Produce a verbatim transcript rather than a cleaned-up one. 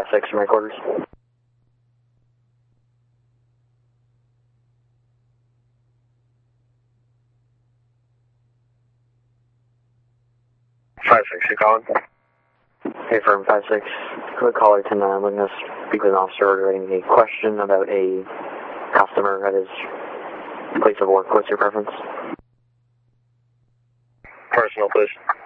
six from headquarters. five six, you calling? Hey, firm five six. Quick caller to uh, looking to speak with an officer regarding a question about a customer at his place of work. What's your preference? Personal, please.